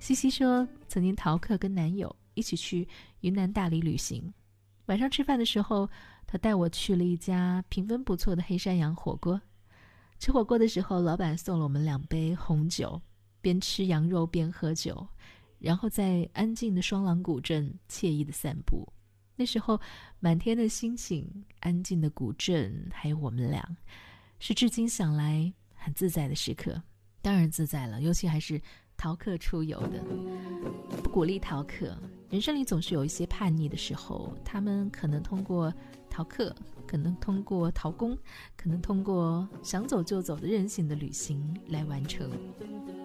西西说曾经逃课跟男友一起去云南大理旅行，晚上吃饭的时候，他带我去了一家评分不错的黑山羊火锅。吃火锅的时候，老板送了我们2杯红酒，边吃羊肉边喝酒，然后在安静的双廊古镇惬意的散步。那时候满天的星星，安静的古镇，还有我们俩，是至今想来很自在的时刻。当然自在了，尤其还是逃课出游的。不鼓励逃课，人生里总是有一些叛逆的时候，他们可能通过逃课，可能通过逃工，可能通过想走就走的任性的旅行来完成。